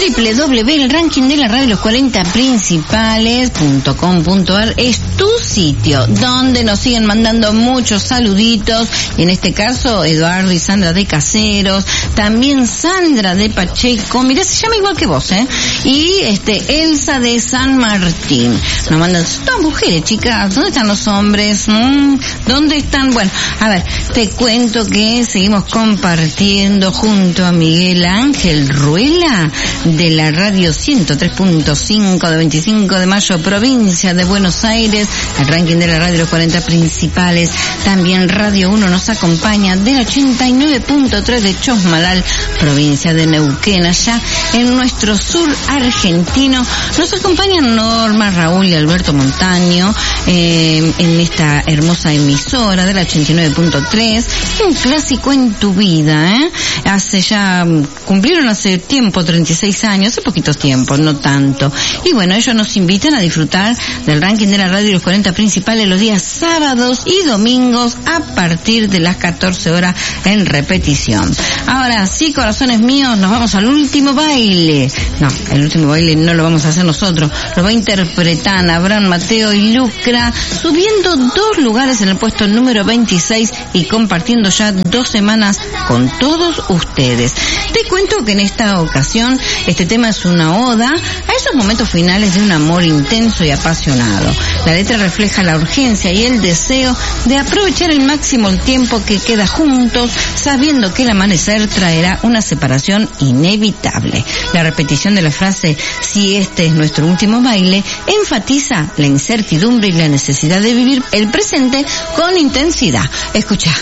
El ranking de la radio los 40 principales.com.ar es tu sitio donde nos siguen mandando muchos saluditos, y en este caso Eduardo y Sandra de Caseros, también Sandra de Pacheco, mirá, se llama igual que vos, y Elsa de San Martín. Nos mandan todas mujeres, chicas, ¿dónde están los hombres? ¿Dónde están? Bueno, a ver, te cuento que seguimos compartiendo junto a Miguel Ángel Ruela de la radio 103.5 de 25 de mayo, provincia de Buenos Aires, el ranking de la radio los 40 principales. También Radio 1 nos acompaña del 89.3 de Chosmalal, provincia de Neuquén, allá en nuestro sur argentino. Nos acompañan Norma, Raúl y Alberto Montaño en esta hermosa emisora del 89.3, un clásico en tu vida, cumplieron hace tiempo 36 años, hace poquitos tiempos, no tanto. Y bueno, ellos nos invitan a disfrutar del ranking de la radio los 40 principales los días sábados y domingos a partir de las 14 horas en repetición. Ahora sí, corazones míos, nos vamos al último baile. No, el último baile no lo vamos a hacer nosotros, lo va a interpretar Abraham Mateo y Lucra, subiendo 2 lugares en el puesto número 26 y compartiendo ya 2 semanas con todos ustedes. Te cuento que en esta ocasión este tema es una oda a esos momentos finales de un amor intenso y apasionado. La letra refleja la urgencia y el deseo de aprovechar al máximo el tiempo que queda juntos, sabiendo que el amanecer traerá una separación inevitable. La repetición de la frase "si este es nuestro último baile" enfatiza la incertidumbre y la necesidad de vivir el presente con intensidad. Escucha.